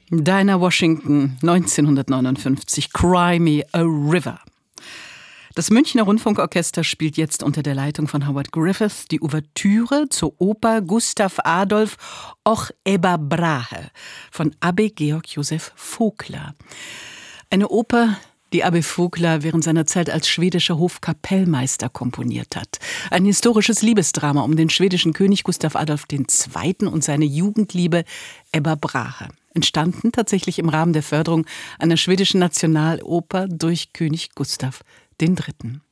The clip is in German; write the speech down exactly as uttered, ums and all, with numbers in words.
Dinah Washington, neunzehnhundertneunundfünfzig, Cry Me a River. Das Münchner Rundfunkorchester spielt jetzt unter der Leitung von Howard Griffith die Ouvertüre zur Oper Gustav Adolf Och Ebba Brahe von Abbe Georg Joseph Vogler. Eine Oper, die Abbe Vogler während seiner Zeit als schwedischer Hofkapellmeister komponiert hat. Ein historisches Liebesdrama um den schwedischen König Gustav Adolf der Zweite. Und seine Jugendliebe Ebba Brahe. Entstanden tatsächlich im Rahmen der Förderung einer schwedischen Nationaloper durch König Gustav der Dritte.